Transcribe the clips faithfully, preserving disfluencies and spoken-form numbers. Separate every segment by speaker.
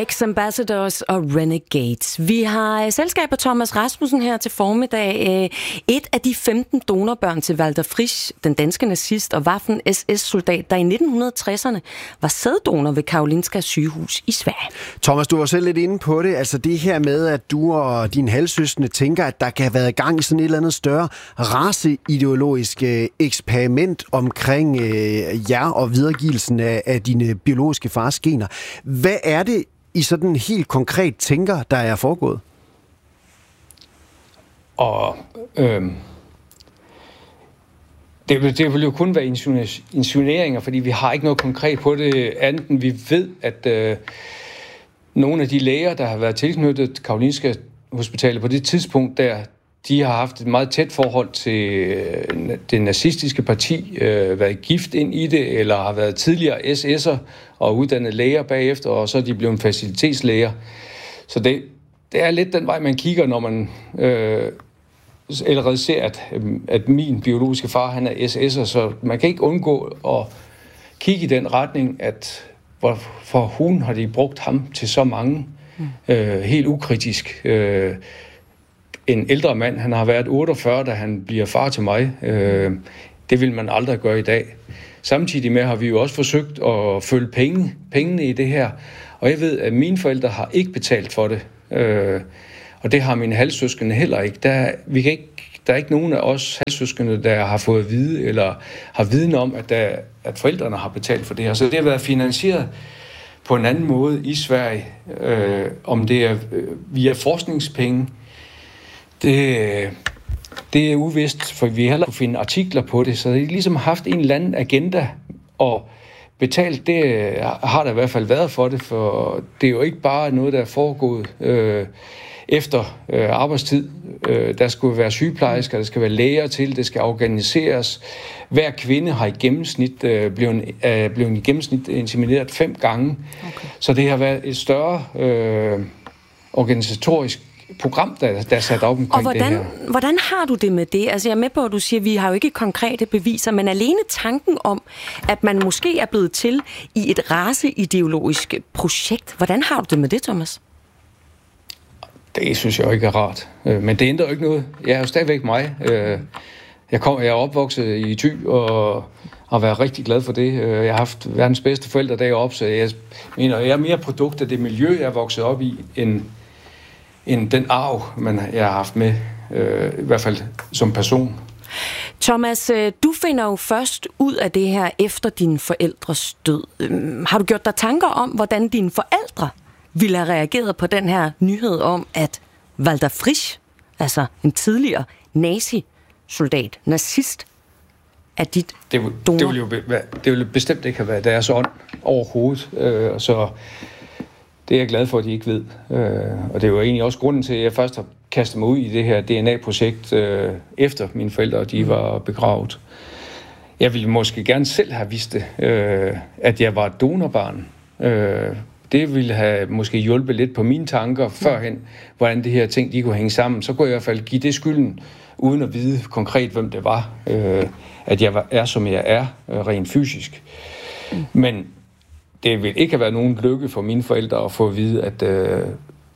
Speaker 1: Ex-Ambassadors og Renegades. Vi har selskab af Thomas Rasmussen her til formiddag. Et af de femten donorbørn til Walter Frisch, den danske nazist og Waffen-S S-soldat, der i nitten tresserne var sæddonor ved Karolinska sygehus i Sverige.
Speaker 2: Thomas, du var selv lidt inde på det. Altså det her med, at du og dine halvsøskende tænker, at der kan have været gang i sådan et eller andet større raceideologisk eksperiment omkring øh, jer og videregivelsen af, af dine biologiske fars gener. Hvad er det, I sådan helt konkret tænker, der er foregået?
Speaker 3: Og øh, det, vil, det vil jo kun være insinueringer, fordi vi har ikke noget konkret på det, andet end vi ved, at øh, nogle af de læger, der har været tilknyttet Karolinska Hospitalet på det tidspunkt der, de har haft et meget tæt forhold til øh, det nazistiske parti, øh, været gift ind i det, eller har været tidligere S S'er og uddannet læger bagefter, og så er de blevet facilitetslæger. Så det, det er lidt den vej, man kigger, når man øh, allerede ser, at, at min biologiske far, han er S S'er, så man kan ikke undgå at kigge i den retning, at for hun har de brugt ham til så mange, øh, helt ukritisk. Øh, en ældre mand, han har været otteogfyrre, da han bliver far til mig. Øh, det vil man aldrig gøre i dag. Samtidig med har vi jo også forsøgt at følge penge, pengene i det her, og jeg ved, at mine forældre har ikke betalt for det, øh, og det har mine halvsøskende heller ikke. Der, vi kan ikke. Der er ikke nogen af os halvsøskende, der har fået at vide, eller har viden om, at, der, at forældrene har betalt for det her. Så det har været finansieret på en anden måde i Sverige, øh, om det er øh, via forskningspenge. Det, det er uvist, for vi har heller kunne finde artikler på det, så det har ligesom haft en eller anden agenda, og betalt, det har der i hvert fald været for det, for det er jo ikke bare noget, der er foregået øh, efter øh, arbejdstid. Øh, der skulle være sygeplejersker, der skal være læger til, det skal organiseres. Hver kvinde har i gennemsnit øh, blevet, øh, blevet i gennemsnit insemineret fem gange. Okay. Så det har været et større øh, organisatorisk program, der, der er sat op omkring
Speaker 1: og hvordan,
Speaker 3: det her.
Speaker 1: Hvordan har du det med det? Altså jeg er med på, at du siger, at vi har jo ikke konkrete beviser, men alene tanken om, at man måske er blevet til i et raceideologisk projekt. Hvordan har du det med det, Thomas?
Speaker 3: Det synes jeg jo ikke er rart. Men det ændrer jo ikke noget. Jeg er jo stadigvæk mig. Jeg, kom, jeg er opvokset i Thy og har været rigtig glad for det. Jeg har haft verdens bedste forældre deroppe, så jeg mener, jeg er mere produkt af det miljø, jeg er vokset op i, end, end den arv, man, jeg har haft med, i hvert fald som person.
Speaker 1: Thomas, du finder jo først ud af det her efter dine forældres død. Har du gjort dig tanker om, hvordan dine forældre ville have reageret på den her nyhed om, at Walter Frisch, altså en tidligere nazi-soldat, nazist, er dit
Speaker 3: det vil, donor? Det vil jo be, det vil bestemt ikke have været deres ånd overhovedet, øh, så det er jeg glad for, at de ikke ved. Øh, og det er jo egentlig også grunden til, at jeg først har kastet mig ud i det her D N A-projekt, øh, efter mine forældre de var begravet. Jeg ville måske gerne selv have vidst det, øh, at jeg var et donorbarn. Øh, Det ville have måske hjulpet lidt på mine tanker førhen, hvordan det her ting de kunne hænge sammen. Så kunne jeg i hvert fald give det skylden, uden at vide konkret, hvem det var, øh, at jeg var, er, som jeg er, øh, rent fysisk. Mm. Men det ville ikke have været nogen lykke for mine forældre at få at vide, at øh,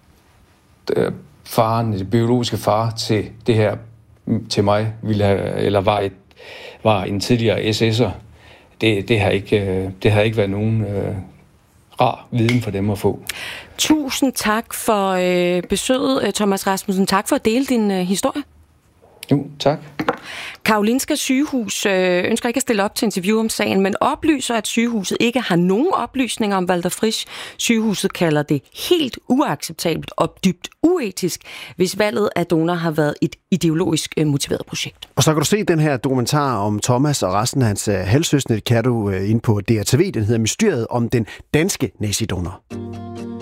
Speaker 3: faren, det biologiske far til det her, til mig, ville have, eller var, et, var en tidligere S S'er. Det, det, har ikke, øh, det har ikke været nogen Øh, rar viden for dem at få.
Speaker 1: Tusind tak for øh, besøget, Thomas Rasmussen. Tak for at dele din øh, historie.
Speaker 3: Jo, tak.
Speaker 1: Karolinska sygehus øh, ønsker ikke at stille op til interview om sagen, men oplyser, at sygehuset ikke har nogen oplysninger om Walter Frisch. Sygehuset kalder det helt uacceptabelt og dybt uetisk, hvis valget af donor har været et ideologisk øh, motiveret projekt.
Speaker 2: Og så kan du se den her dokumentar om Thomas og resten af hans øh, halvsøskende, kan du øh, ind på D R T V. Den hedder Mysteriet om den danske nazidonor.